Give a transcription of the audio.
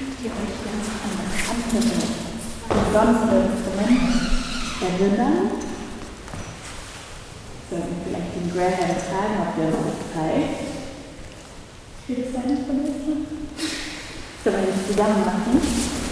die euch ganz an das andere, besondere Instrument erinnern. Sollten vielleicht den Graham fragen, ob der uns das zeigt. Für das eine von uns. Sollen wir das zusammen machen?